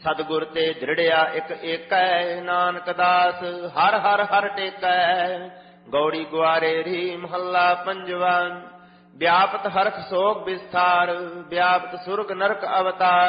ਸਤਿਗੁਰ ਤੇ ਦ੍ਰਿੜਿਆ ਇਕ ਏਕੈ, ਨਾਨਕ ਦਾਸ ਹਰ ਹਰ ਹਰ ਟੇਕੈ। ਗੌੜੀ ਗੁਆਰੇਰੀ ਮਹੱਲਾ ਪੰਜਵਾ। ਵਿਆਪਤ ਹਰਖ ਸੋਗ ਵਿਸਥਾਰ, ਵਿਆਪਤ ਸੁਰਗ ਨਰਕ ਅਵਤਾਰ।